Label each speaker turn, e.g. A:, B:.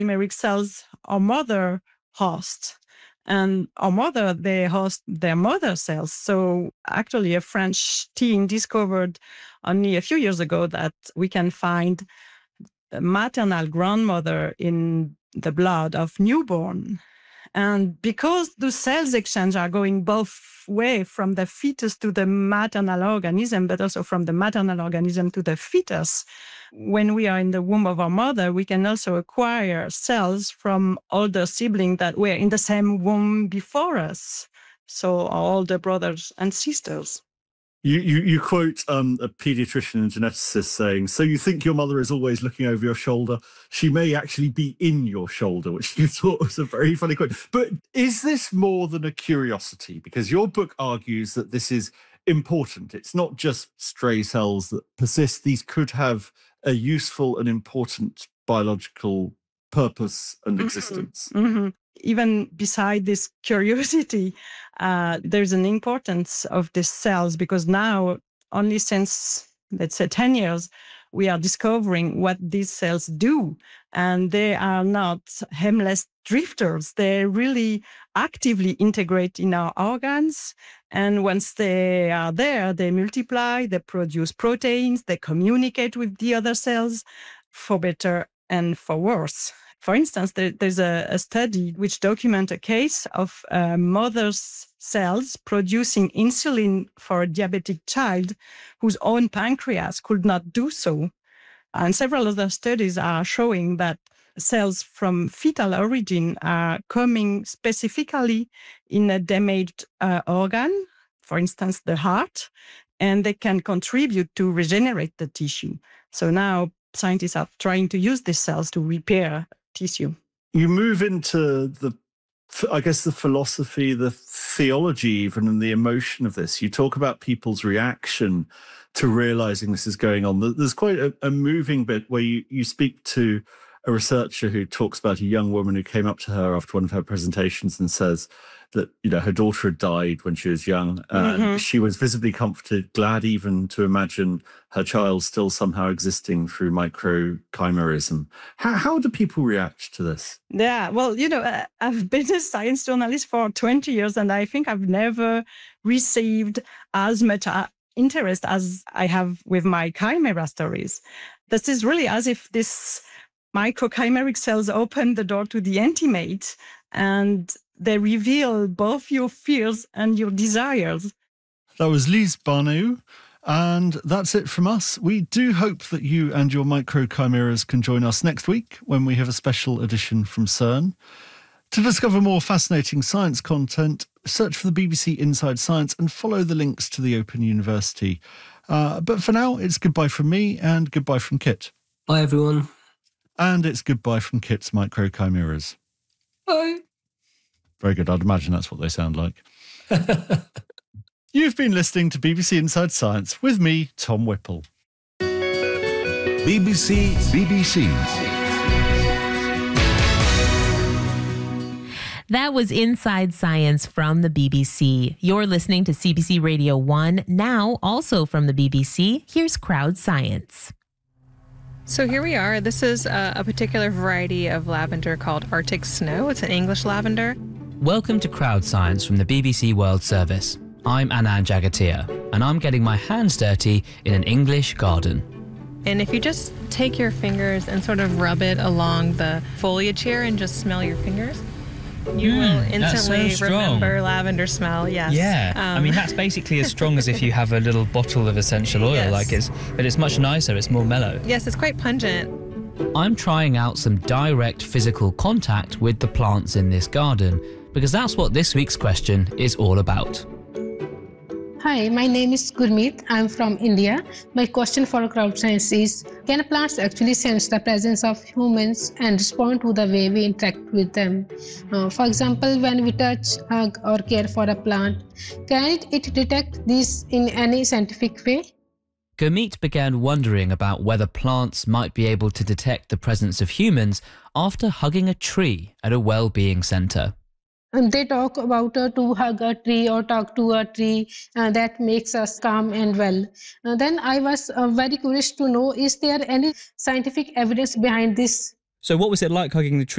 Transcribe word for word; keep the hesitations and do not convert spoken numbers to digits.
A: chimeric cells our mother hosts. And our mother, they host their mother cells. So actually, a French team discovered only a few years ago that we can find a maternal grandmother in the blood of newborn. And because the cells exchange are going both way from the fetus to the maternal organism, but also from the maternal organism to the fetus, when we are in the womb of our mother, we can also acquire cells from older siblings that were in the same womb before us. So our older brothers and sisters.
B: You, you, you quote um, a pediatrician and geneticist saying, so you think your mother is always looking over your shoulder? She may actually be in your shoulder, which you thought was a very funny quote. But is this more than a curiosity? Because your book argues that this is important. It's not just stray cells that persist. These could have a useful and important biological purpose and
A: Mm-hmm.
B: existence.
A: Mm-hmm. Even beside this curiosity, uh, there's an importance of these cells, because now, only since, let's say, ten years, we are discovering what these cells do. And they are not aimless drifters. They really actively integrate in our organs. And once they are there, they multiply, they produce proteins, they communicate with the other cells for better and for worse. For instance, there, there's a, a study which documents a case of a mother's cells producing insulin for a diabetic child whose own pancreas could not do so. And several other studies are showing that cells from fetal origin are coming specifically in a damaged uh, organ, for instance, the heart, and they can contribute to regenerate the tissue. So now scientists are trying to use these cells to repair tissue.
B: You move into the, I guess, the philosophy, the theology even, and the emotion of this. You talk about people's reaction to realizing this is going on. There's quite a, a moving bit where you, you speak to a researcher who talks about a young woman who came up to her after one of her presentations and says that, you know, her daughter had died when she was young, and mm-hmm. she was visibly comforted, glad even to imagine her child still somehow existing through microchimerism. How, how do people react to this?
A: Yeah, well, you know, I've been a science journalist for twenty years, and I think I've never received as much interest as I have with my chimera stories. This is really as if this microchimeric cells open the door to the intimate, and they reveal both your fears and your desires.
B: That was Lise Barneau, and that's it from us. We do hope that you and your microchimeras can join us next week when we have a special edition from CERN. To discover more fascinating science content, search for the B B C Inside Science and follow the links to the Open University. Uh, but for now, it's goodbye from me and goodbye from Kit.
C: Bye, everyone.
B: And it's goodbye from Kit's microchimeras.
C: Bye.
B: Very good. I'd imagine that's what they sound like. You've been listening to B B C Inside Science with me, Tom Whipple.
D: B B C B B C.
E: That was Inside Science from the B B C. You're listening to C B C Radio one, now also from the B B C. Here's Crowd Science.
F: So here we are. This is a, a particular variety of lavender called Arctic Snow. It's an English lavender.
G: Welcome to Crowd Science from the B B C World Service. I'm Anand Jagatia, and I'm getting my hands dirty in an English garden.
F: And if you just take your fingers and sort of rub it along the foliage here and just smell your fingers, you mm, will instantly
G: so
F: remember lavender smell. Yes.
G: Yeah. Um, I mean, that's basically as strong as if you have a little bottle of essential oil. Yes. Like it's, but it's much nicer. It's more mellow.
F: Yes, it's quite pungent.
G: I'm trying out some direct physical contact with the plants in this garden because that's what this week's question is all about.
H: Hi, my name is Gurmeet. I'm from India. My question for Crowd Science is, can plants actually sense the presence of humans and respond to the way we interact with them? Uh, for example, when we touch, hug, or care for a plant, can it, it detect this in any scientific way?
G: Gurmeet began wondering about whether plants might be able to detect the presence of humans after hugging a tree at a well-being centre.
H: And they talk about uh, to hug a tree or talk to a tree uh, that makes us calm and well. Uh, then I was uh, very curious to know, is there any scientific evidence behind this?
I: So what was it like hugging the tree?